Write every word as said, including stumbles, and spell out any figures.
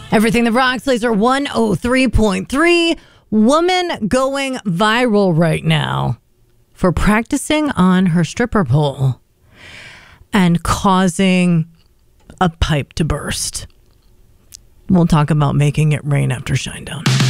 Everything that rocks, Laser one oh three point three. Woman going viral right now for practicing on her stripper pole and causing a pipe to burst. We'll talk about making it rain after Shinedown.